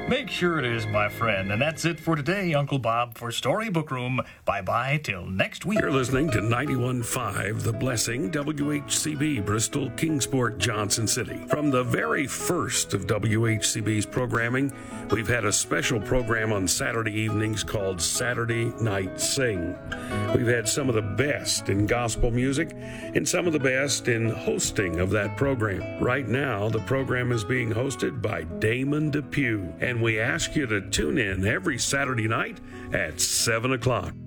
Make sure it is, my friend. And that's it for today, Uncle Bob, for Storybook Room. Bye-bye till next week. You're listening to 91.5 The Blessing, WHCB, Bristol, Kingsport, Johnson City. From the very first of WHCB's programming, we've had a special program on Saturday evenings called Saturday Night Sing. We've had some of the best in gospel music and some of the best in hosting of that program. Right now, the program is being hosted by Damon Depew, and we ask you to tune in every Saturday night at 7 o'clock.